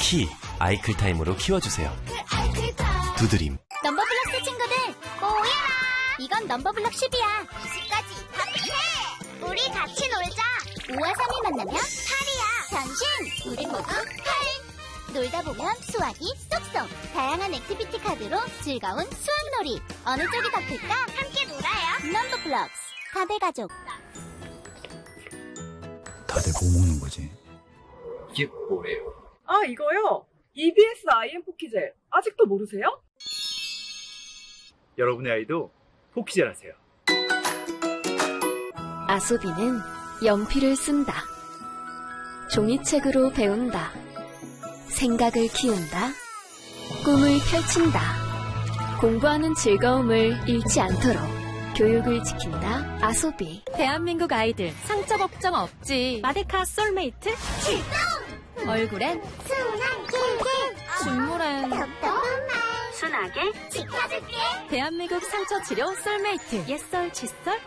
키 아이클타임으로 키워주세요. 두드림. 넘버블럭스 친구들 모여라. 이건 넘버블럭 10이야. 20까지 합해. 우리 같이 놀자. 5와 3이 만나면 8이야. 변신. 우리 모두 8. 놀다 보면 수학이 쏙쏙. 다양한 액티비티 카드로 즐거운 수학놀이. 어느 쪽이 더 클까? 함께 놀아요. 넘버블럭스 4대 가족. 다들 뭐 먹는 거지? 이게 뭐래요? 아, 이거요? EBS IM 포키젤. 아직도 모르세요? 여러분의 아이도 포키젤 하세요. 아소비는 연필을 쓴다. 종이책으로 배운다. 생각을 키운다. 꿈을 펼친다. 공부하는 즐거움을 잃지 않도록 교육을 지킨다. 아소비. 대한민국 아이들 상처 걱정 없지. 마데카 솔메이트 출동! 얼굴엔 순한 꿀꿀. 눈물엔 순하게 지켜줄게. 대한민국 상처 치료 솔메이트. 옛설 칫솔